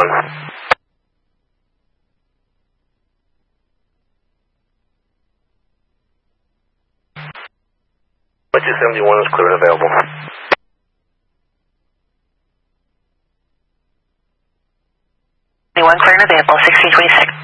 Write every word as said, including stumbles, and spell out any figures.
seventy-one. Flight two seventy-one is clear and available. seventy-one clear and available, sixteen twenty-six.